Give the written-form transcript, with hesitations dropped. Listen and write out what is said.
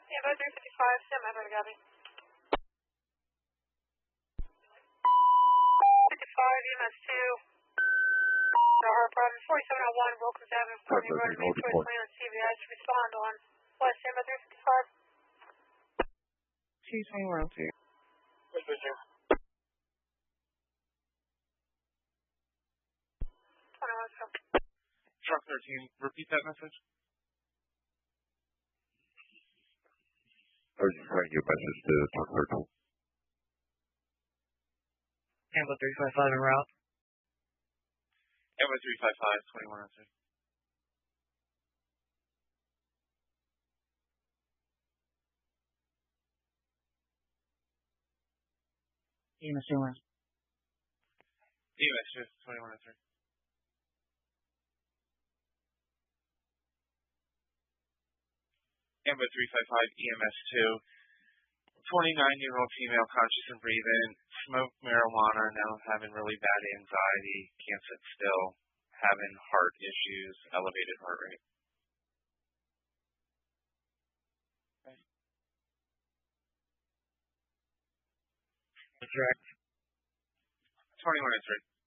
Yeah, about 355, Sam Edward, Gabby. 55, EMS 2. Our problem 4701 Wilkins Avenue, Courtney Road, Main Choice Lane on CVS. Respond on West Sam at 355. 22102. Where's Victor? 2102. Truck 13, repeat that message. I was just trying to give a message to Truck 13. Tampa 355 en route. Tampa 355, 2102. EMS 2. EMS 2, 2103. Tampa 355, EMS 2. 29-year-old female, conscious and breathing, smoked marijuana, now having really bad anxiety, can't sit still, having heart issues, elevated heart rate. Okay. Correct. 2103.